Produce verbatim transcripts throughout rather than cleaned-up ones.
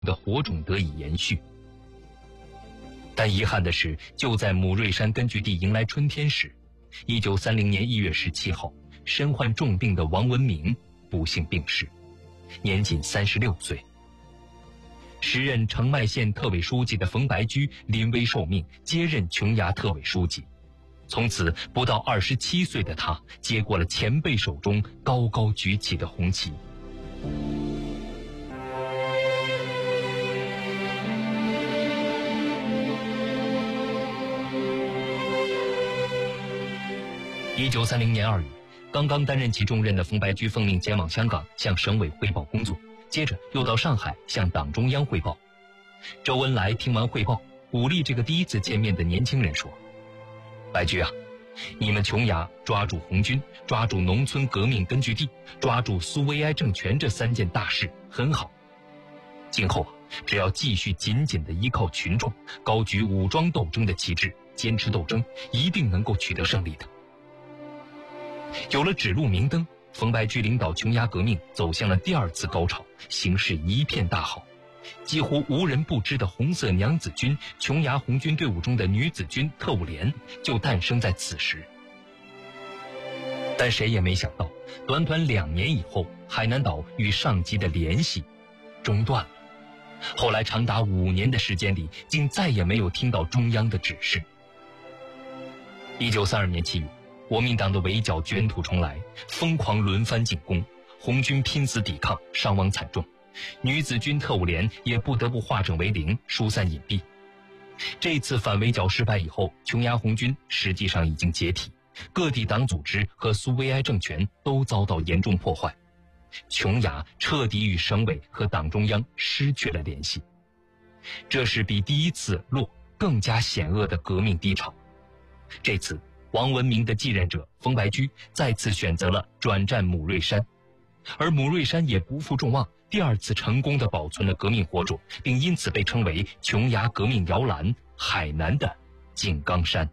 的火种得以延续。但遗憾的是，就在母瑞山根据地迎来春天时，一九三零年一月十七号，身患重病的王文明不幸病逝，年仅三十六岁。时任澄迈县特委书记的冯白驹临危受命，接任琼崖特委书记。从此，不到二十七岁的他，接过了前辈手中高高举起的红旗。一九三零年二月，刚刚担任起重任的冯白驹奉命前往香港向省委汇报工作，接着又到上海向党中央汇报。周恩来听完汇报，鼓励这个第一次见面的年轻人说：“白驹啊，你们琼崖抓住红军，抓住农村革命根据地，抓住苏维埃政权这三件大事很好。今后啊，只要继续紧紧地依靠群众，高举武装斗争的旗帜，坚持斗争，一定能够取得胜利的。”有了指路明灯，冯白驹领导琼崖革命走向了第二次高潮，形势一片大好。几乎无人不知的红色娘子军琼崖红军队伍中的女子军特务连就诞生在此时。但谁也没想到，短短两年以后，海南岛与上级的联系中断了。后来长达五年的时间里，竟再也没有听到中央的指示。一九三二年七月，国民党的围剿卷土重来，疯狂轮番进攻，红军拼死抵抗，伤亡惨重，女子军特务连也不得不化整为零，疏散隐蔽。这次反围剿失败以后，琼崖红军实际上已经解体，各地党组织和苏维埃政权都遭到严重破坏，琼崖彻底与省委和党中央失去了联系。这是比第一次落更加险恶的革命低潮。这次王文明的继任者冯白驹再次选择了转战母瑞山，而母瑞山也不负众望，第二次成功地保存了革命火种，并因此被称为琼崖革命摇篮，海南的井冈山。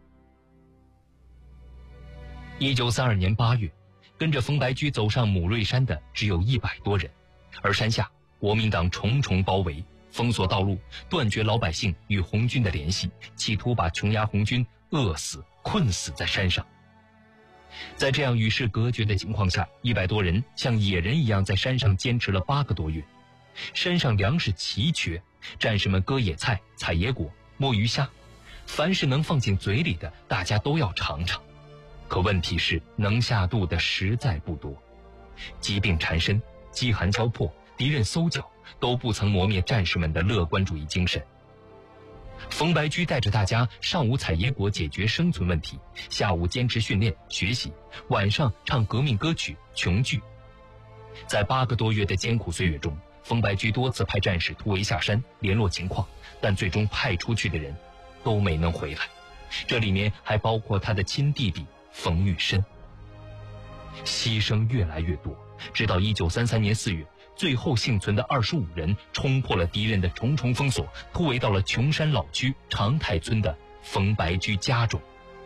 一九三二年八月，跟着冯白驹走上母瑞山的只有一百多人，而山下国民党重重包围，封锁道路，断绝老百姓与红军的联系，企图把琼崖红军饿死困死在山上。在这样与世隔绝的情况下，一百多人像野人一样在山上坚持了八个多月。山上粮食奇缺，战士们割野菜、采野果、摸鱼虾，凡是能放进嘴里的，大家都要尝尝。可问题是，能下肚的实在不多。疾病缠身，饥寒交迫，敌人搜剿，都不曾磨灭战士们的乐观主义精神。冯白驹带着大家上午采野果解决生存问题，下午坚持训练学习，晚上唱革命歌曲琼剧。在八个多月的艰苦岁月中，冯白驹多次派战士突围下山联络情况，但最终派出去的人都没能回来，这里面还包括他的亲弟弟冯玉生。牺牲越来越多，直到一九三三年四月，最后幸存的二十五人冲破了敌人的重重封锁，突围到了琼山老区长泰村的冯白驹家中。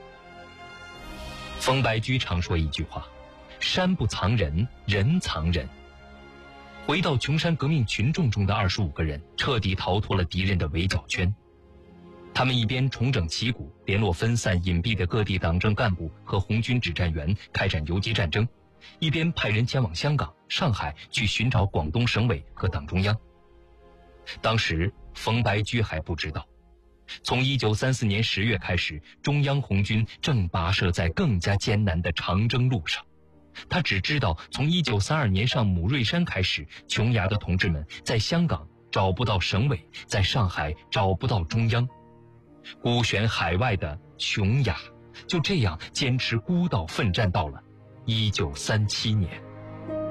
冯白驹常说一句话：山不藏人，人藏人。回到琼山革命群众中的二十五个人彻底逃脱了敌人的围剿圈。他们一边重整旗鼓，联络分散隐蔽的各地党政干部和红军指战员开展游击战争，一边派人前往香港、上海去寻找广东省委和党中央。当时冯白驹还不知道，从一九三四年十月开始，中央红军正跋涉在更加艰难的长征路上。他只知道，从一九三二年上母瑞山开始，琼崖的同志们在香港找不到省委，在上海找不到中央，孤悬海外的琼崖就这样坚持孤岛奋战到了一九三七年。